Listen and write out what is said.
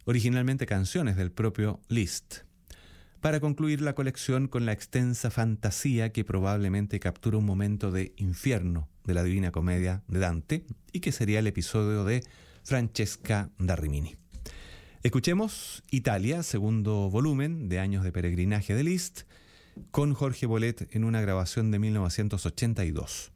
originalmente canciones del propio Liszt, para concluir la colección con la extensa fantasía que probablemente captura un momento de infierno de la Divina Comedia de Dante y que sería el episodio de Francesca da Rimini. Escuchemos Italia, segundo volumen de Años de Peregrinaje de Liszt, con Jorge Bolet en una grabación de 1982.